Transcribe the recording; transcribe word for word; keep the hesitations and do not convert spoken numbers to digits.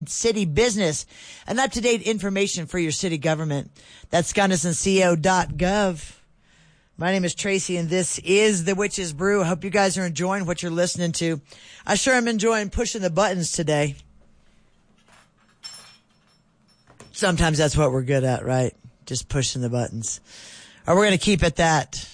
city business and up-to-date information for your city government. That's gunnison co dot gov. My name is Tracy, and this is The Witch's Brew. I hope you guys are enjoying what you're listening to. I sure am enjoying pushing the buttons today. Sometimes that's what we're good at, right? Just pushing the buttons. Or we're going to keep it that.